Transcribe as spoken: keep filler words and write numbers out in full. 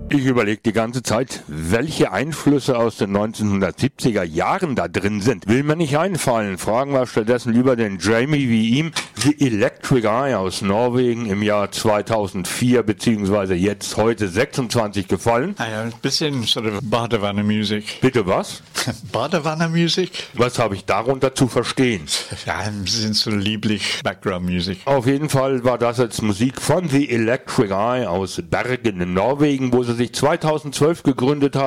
Ich überlege die ganze Zeit, welche Einflüsse aus den neunzehnhundertsiebziger Jahren da drin sind. Will mir nicht einfallen. Fragen wir stattdessen lieber den Jamie wie ihm. The Electric Eye aus Norwegen im Jahr zweitausendvier beziehungsweise jetzt heute sechsundzwanzig gefallen. Ah ja, ein bisschen sort of Badewanne-Musik. Bitte was? Badewanne-Musik? Was habe ich darunter zu verstehen? Ja, ein bisschen so lieblich Background-Musik. Auf jeden Fall war das jetzt Musik von The Electric Eye aus Bergen in Norwegen, wo sie sich zweitausendzwölf gegründet haben.